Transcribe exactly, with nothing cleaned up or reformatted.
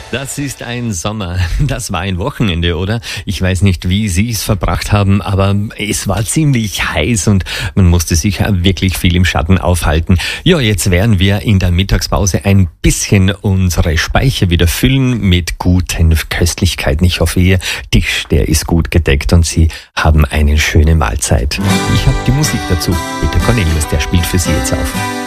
Das ist ein Sommer. Das war ein Wochenende, oder? Ich weiß nicht, wie Sie es verbracht haben, aber es war ziemlich heiß und man musste sich wirklich viel im Schatten aufhalten. Ja, jetzt werden wir in der Mittagspause ein bisschen unsere Speicher wieder füllen mit guten Köstlichkeiten. Ich hoffe, Ihr Tisch, der ist gut gedeckt und Sie haben eine schöne Mahlzeit. Ich habe die Musik dazu. Peter Cornelius, der spielt für Sie jetzt auf.